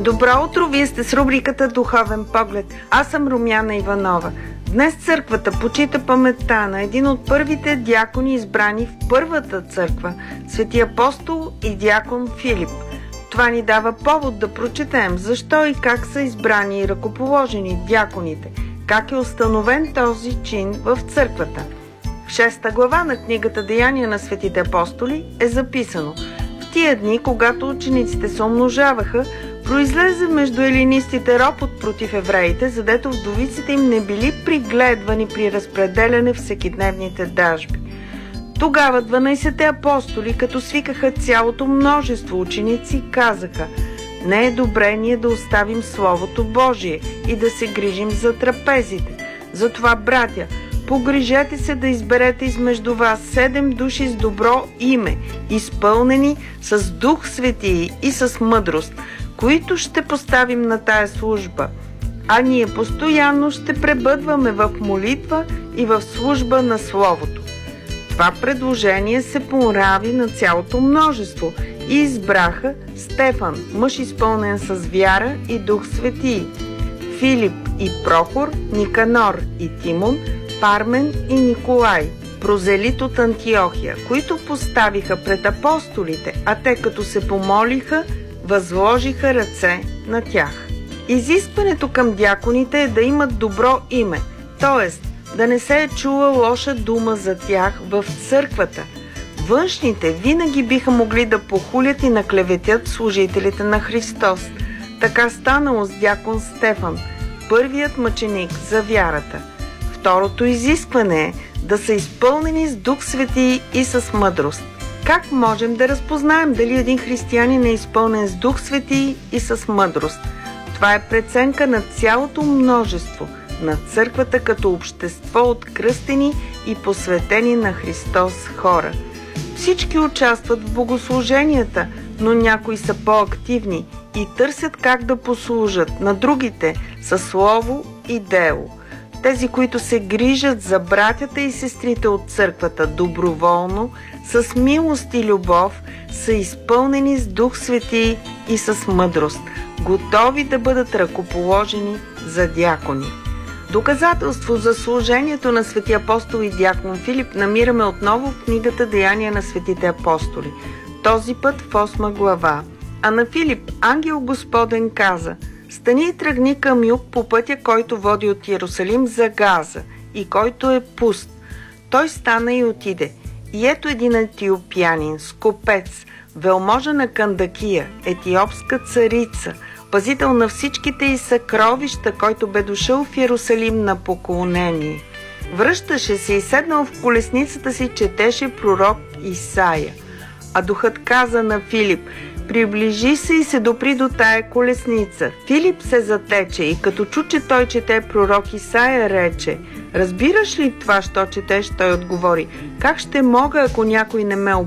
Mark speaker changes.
Speaker 1: Добро утро, вие сте с рубриката Духовен поглед. Аз съм Румяна Иванова. Днес църквата почита паметта на един от първите дякони, избрани в първата църква, свети апостол и дякон Филип. Това ни дава повод да прочетем защо и как са избрани и ръкоположени дяконите, как е установен този чин в църквата. В 6 глава на книгата Деяния на светите апостоли е записано: в тия дни, когато учениците се умножаваха, произлезе между елинистите ропот против евреите, задето вдовиците им не били пригледвани при разпределяне всекидневните дажби. Тогава 12 апостоли, като свикаха цялото множество ученици, казаха: не е добре ние да оставим Словото Божие и да се грижим за трапезите. Затова, братя, погрижете се да изберете измежду вас 7 души с добро име, изпълнени с Дух Светий и с мъдрост, които ще поставим на тая служба, а ние постоянно ще пребъдваме в молитва и в служба на Словото. Това предложение се понрави на цялото множество и избраха Стефан, мъж изпълнен с вяра и Дух Светий, Филип и Прохор, Никанор и Тимон, Пармен и Николай, прозелит от Антиохия, които поставиха пред апостолите, а те като се помолиха, възложиха ръце на тях. Изискването към дяконите е да имат добро име, т.е. да не се е чула лоша дума за тях в църквата. Външните винаги биха могли да похулят и наклеветят служителите на Христос. Така станало с дякон Стефан, първият мъченик за вярата. Второто изискване е да са изпълнени с Дух Светий и с мъдрост. Как можем да разпознаем дали един християнин е изпълнен с Дух Светий и с мъдрост? Това е преценка на цялото множество, на църквата като общество от кръстени и посветени на Христос хора. Всички участват в богослуженията, но някои са по-активни и търсят как да послужат на другите със слово и дело. Тези, които се грижат за братята и сестрите от църквата доброволно, с милост и любов, са изпълнени с Дух Светий и с мъдрост, готови да бъдат ръкоположени за дякони. Доказателство за служението на свети апостол и дякон Филип намираме отново в книгата Деяния на светите апостоли, този път в 8 глава. А на Филип ангел Господен каза: стани и тръгни към юг по пътя, който води от Йерусалим за Газа и който е пуст. Той стана и отиде. И ето един етиопянин, скопец, велможа на Кандакия, етиопска царица, пазител на всичките й съкровища, който бе дошъл в Йерусалим на поклонение. Връщаше се и седнал в колесницата си, четеше пророк Исаия. А духът каза на Филип: приближи се и се допри до тая колесница. Филип се затече и като чу, че той чете пророк Исаия, рече: разбираш ли това, що четеш? Той отговори: как ще мога, ако някой не ме